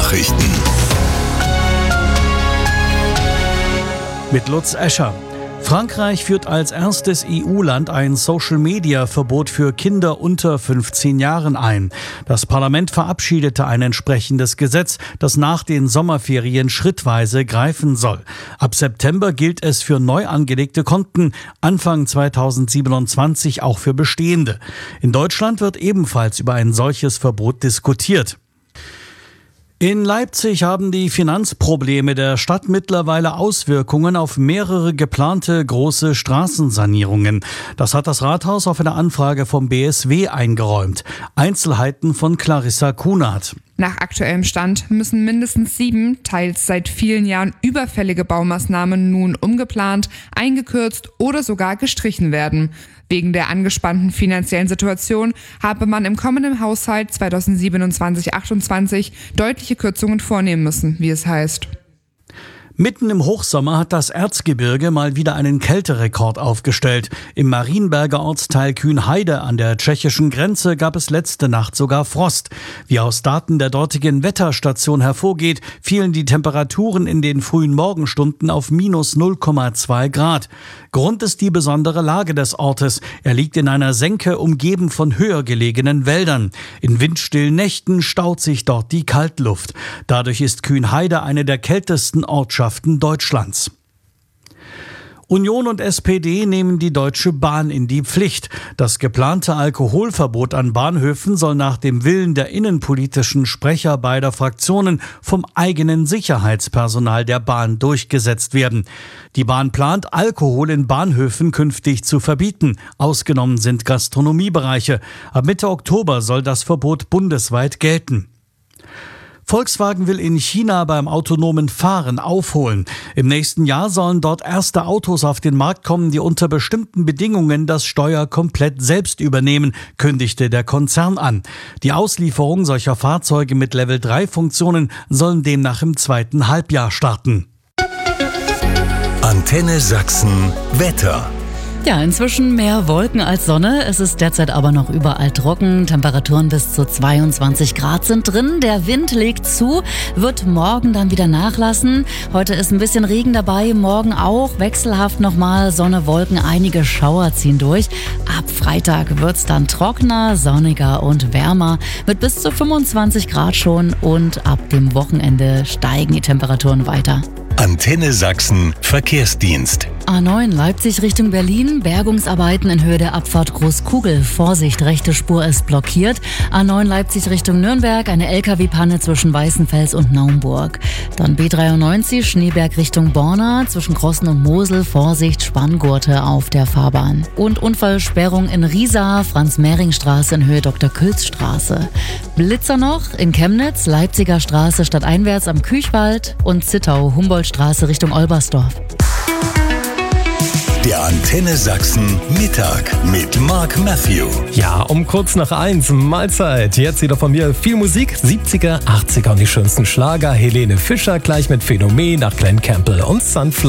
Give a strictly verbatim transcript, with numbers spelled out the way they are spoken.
Nachrichten. Mit Lutz Escher. Frankreich führt als erstes E U-Land ein Social-Media-Verbot für Kinder unter fünfzehn Jahren ein. Das Parlament verabschiedete ein entsprechendes Gesetz, das nach den Sommerferien schrittweise greifen soll. Ab September gilt es für neu angelegte Konten, Anfang zweitausendsiebenundzwanzig auch für bestehende. In Deutschland wird ebenfalls über ein solches Verbot diskutiert. In Leipzig haben die Finanzprobleme der Stadt mittlerweile Auswirkungen auf mehrere geplante große Straßensanierungen. Das hat das Rathaus auf eine Anfrage vom B S W eingeräumt. Einzelheiten von Clarissa Kunert. Nach aktuellem Stand müssen mindestens sieben, teils seit vielen Jahren überfällige Baumaßnahmen nun umgeplant, eingekürzt oder sogar gestrichen werden. Wegen der angespannten finanziellen Situation habe man im kommenden Haushalt zweitausendsiebenundzwanzig achtundzwanzig deutliche Kürzungen vornehmen müssen, wie es heißt. Mitten im Hochsommer hat das Erzgebirge mal wieder einen Kälterekord aufgestellt. Im Marienberger Ortsteil Kühnheide an der tschechischen Grenze gab es letzte Nacht sogar Frost. Wie aus Daten der dortigen Wetterstation hervorgeht, fielen die Temperaturen in den frühen Morgenstunden auf minus null Komma zwei Grad. Grund ist die besondere Lage des Ortes. Er liegt in einer Senke, umgeben von höher gelegenen Wäldern. In windstillen Nächten staut sich dort die Kaltluft. Dadurch ist Kühnheide eine der kältesten Ortschaften Deutschlands. Union und S P D nehmen die Deutsche Bahn in die Pflicht. Das geplante Alkoholverbot an Bahnhöfen soll nach dem Willen der innenpolitischen Sprecher beider Fraktionen vom eigenen Sicherheitspersonal der Bahn durchgesetzt werden. Die Bahn plant, Alkohol in Bahnhöfen künftig zu verbieten. Ausgenommen sind Gastronomiebereiche. Ab Mitte Oktober soll das Verbot bundesweit gelten. Volkswagen will in China beim autonomen Fahren aufholen. Im nächsten Jahr sollen dort erste Autos auf den Markt kommen, die unter bestimmten Bedingungen das Steuer komplett selbst übernehmen, kündigte der Konzern an. Die Auslieferung solcher Fahrzeuge mit Level drei Funktionen sollen demnach im zweiten Halbjahr starten. Antenne Sachsen Wetter. Ja, inzwischen mehr Wolken als Sonne. Es ist derzeit aber noch überall trocken. Temperaturen bis zu zweiundzwanzig Grad sind drin. Der Wind legt zu, wird morgen dann wieder nachlassen. Heute ist ein bisschen Regen dabei, morgen auch. Wechselhaft nochmal Sonne, Wolken, einige Schauer ziehen durch. Ab Freitag wird's dann trockener, sonniger und wärmer mit bis zu fünfundzwanzig Grad schon. Und ab dem Wochenende steigen die Temperaturen weiter. Antenne Sachsen Verkehrsdienst. A neun Leipzig Richtung Berlin, Bergungsarbeiten in Höhe der Abfahrt Großkugel. Vorsicht, rechte Spur ist blockiert. A neun Leipzig Richtung Nürnberg, eine L K W-Panne zwischen Weißenfels und Naumburg. Dann B dreiundneunzig Schneeberg Richtung Borna, zwischen Krossen und Mosel, Vorsicht, Spanngurte auf der Fahrbahn. Und Unfallsperrung in Riesa, Franz-Mehring-Straße in Höhe Doktor Külz-Straße. Blitzer noch in Chemnitz, Leipziger Straße stadteinwärts am Küchwald und Zittau, Humboldtstraße Richtung Olbersdorf. Der Antenne Sachsen Mittag mit Mark Matthew. Ja, um kurz nach eins, Mahlzeit. Jetzt wieder von mir viel Musik, siebziger, achtziger und die schönsten Schlager. Helene Fischer gleich mit Phänomen nach Glenn Campbell und Sunflower.